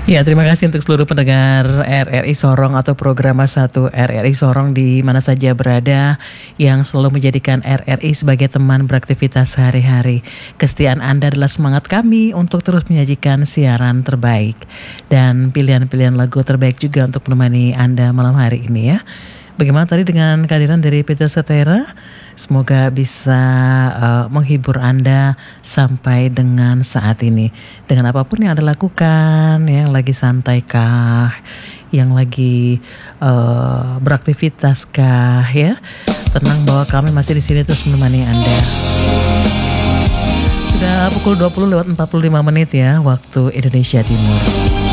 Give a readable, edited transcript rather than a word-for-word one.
Ya, terima kasih untuk seluruh pendengar RRI Sorong atau program 1 RRI Sorong di mana saja berada yang selalu menjadikan RRI sebagai teman beraktivitas sehari-hari. Kesetiaan Anda adalah semangat kami untuk terus menyajikan siaran terbaik dan pilihan-pilihan lagu terbaik juga untuk menemani Anda malam hari ini ya. Bagaimana tadi dengan kehadiran dari Peter Cetera? Semoga bisa menghibur Anda sampai dengan saat ini. Dengan apapun yang Anda lakukan, yang lagi santai kah, yang lagi beraktivitas kah, ya. Tenang bahwa kami masih di sini terus menemani Anda. Sudah pukul 20 lewat 45 menit ya, waktu Indonesia Timur.